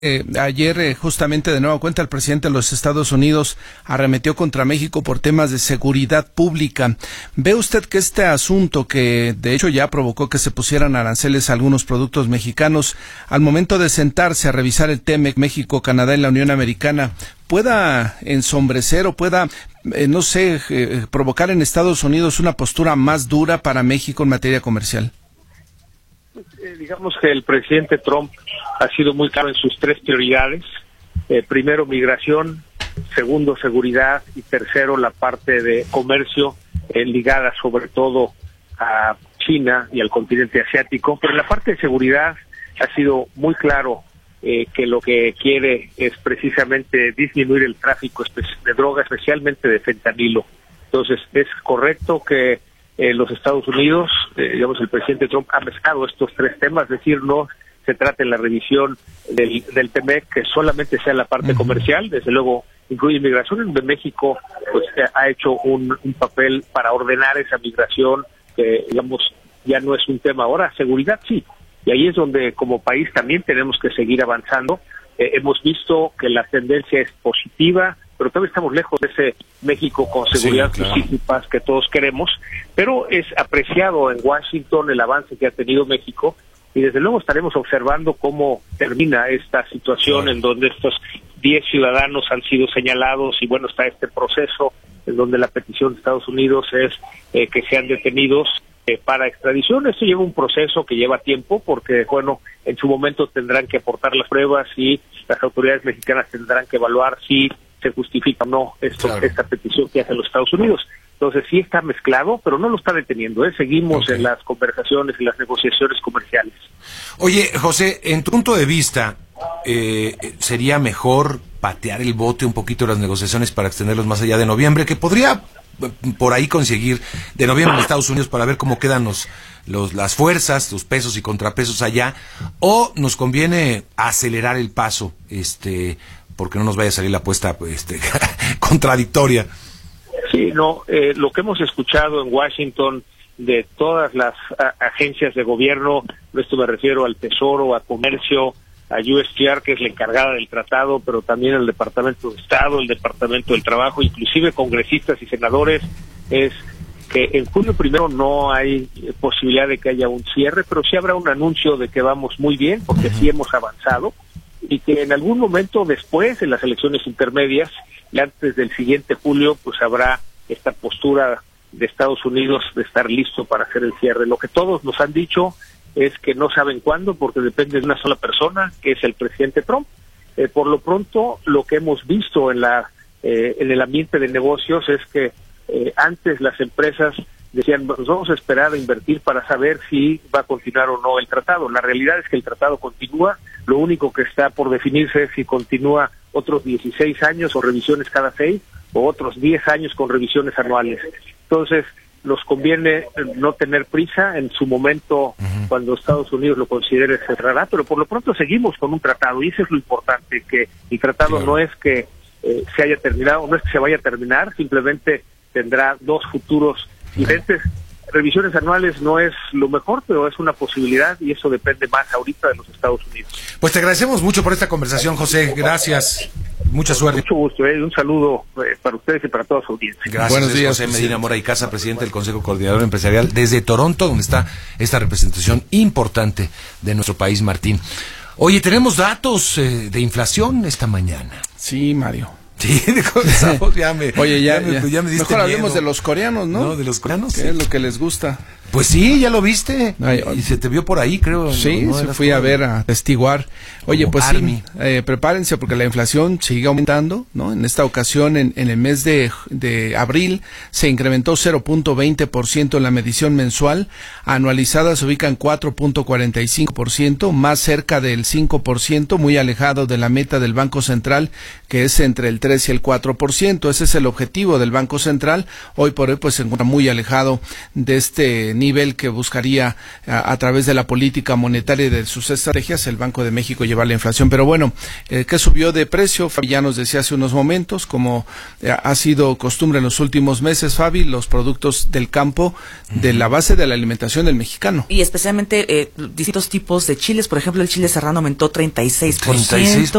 Ayer, justamente de nueva cuenta, el presidente de los Estados Unidos arremetió contra México por temas de seguridad pública. ¿Ve usted que este asunto, que de hecho ya provocó que se pusieran aranceles a algunos productos mexicanos, al momento de sentarse a revisar el TEMEC, México, Canadá y la Unión Americana, pueda ensombrecer o pueda, provocar en Estados Unidos una postura más dura para México en materia comercial? Digamos que el presidente Trump ha sido muy claro en sus tres prioridades. Primero, migración; segundo, seguridad; y tercero, la parte de comercio, ligada sobre todo a China y al continente asiático. Pero en la parte de seguridad ha sido muy claro que lo que quiere es precisamente disminuir el tráfico de droga, especialmente de fentanilo. Entonces, es correcto que los Estados Unidos, el presidente Trump ha mezclado estos tres temas, es decir, no se trata en la revisión del TEMEC que solamente sea la parte comercial, desde luego incluye migración. En México pues ha hecho un papel para ordenar esa migración, que ya no es un tema ahora. Seguridad sí, y ahí es donde como país también tenemos que seguir avanzando. Hemos visto que la tendencia es positiva, pero todavía estamos lejos de ese México con seguridad, sí, claro, y paz que todos queremos, pero es apreciado en Washington el avance que ha tenido México, y desde luego estaremos observando cómo termina esta situación, en donde estos 10 ciudadanos han sido señalados, y bueno, está este proceso en donde la petición de Estados Unidos es que sean detenidos para extradición. Esto lleva un proceso que lleva tiempo, porque bueno, en su momento tendrán que aportar las pruebas y las autoridades mexicanas tendrán que evaluar si se justifica o no esta petición que hace los Estados Unidos. Entonces sí está mezclado, pero no lo está deteniendo, Seguimos en las conversaciones y las negociaciones comerciales. Oye, José, en tu punto de vista, ¿sería mejor patear el bote un poquito de las negociaciones para extenderlos más allá de noviembre, que podría por ahí conseguir de noviembre en Estados Unidos, para ver cómo quedan las fuerzas, los pesos y contrapesos allá, o nos conviene acelerar el paso, porque no nos vaya a salir la apuesta contradictoria? Sí, no, lo que hemos escuchado en Washington de todas las agencias de gobierno, esto me refiero al Tesoro, a Comercio, a USTR, que es la encargada del tratado, pero también el Departamento de Estado, el Departamento del Trabajo, inclusive congresistas y senadores, es que en junio primero no hay posibilidad de que haya un cierre, pero sí habrá un anuncio de que vamos muy bien, porque sí hemos avanzado, y que en algún momento después, en las elecciones intermedias, y antes del siguiente julio, pues habrá esta postura de Estados Unidos de estar listo para hacer el cierre. Lo que todos nos han dicho es que no saben cuándo, porque depende de una sola persona, que es el presidente Trump. Por lo pronto, lo que hemos visto en el ambiente de negocios es que antes las empresas decían, pues vamos a esperar a invertir para saber si va a continuar o no el tratado. La realidad es que el tratado continúa, lo único que está por definirse es si continúa otros 16 años o revisiones cada 6, o otros 10 años con revisiones anuales. Entonces, nos conviene no tener prisa. En su momento, cuando Estados Unidos lo considere, se cerrará, pero por lo pronto seguimos con un tratado, y eso es lo importante, que el tratado no es que se haya terminado, no es que se vaya a terminar, simplemente tendrá dos futuros diferentes. Revisiones anuales no es lo mejor, pero es una posibilidad, y eso depende más ahorita de los Estados Unidos. Pues te agradecemos mucho por esta conversación, José. Gracias. Mucha suerte. Mucho gusto. Un saludo para ustedes y para toda su audiencia. Gracias. Buenos días, José Medina Mora y Casa, presidente del Consejo Coordinador Empresarial desde Toronto, donde está esta representación importante de nuestro país, Martín. Oye, tenemos datos de inflación esta mañana. Sí, Mario. Sí, ya me diste mejor hablemos miedo. de los coreanos, ¿no? No, de los coreanos. ¿Qué es lo que les gusta? Pues sí, ya lo viste. Y se te vio por ahí, creo. Sí, ¿no? fui a ver, a testiguar. Oye, Como pues Army. sí, prepárense, porque la inflación sigue aumentando, ¿no? En esta ocasión, en el mes de abril, se incrementó 0.20% en la medición mensual. Anualizada se ubica en 4.45%, más cerca del 5%, muy alejado de la meta del Banco Central, que es entre el 3 3 y el 4%. Ese es el objetivo del Banco Central. Hoy por hoy pues se encuentra muy alejado de este nivel que buscaría a través de la política monetaria y de sus estrategias el Banco de México llevar la inflación. Pero bueno, ¿qué subió de precio? Fabi ya nos decía hace unos momentos, como ha sido costumbre en los últimos meses, Fabi, los productos del campo, de la base de la alimentación del mexicano. Y especialmente distintos tipos de chiles. Por ejemplo, el chile serrano aumentó 36%.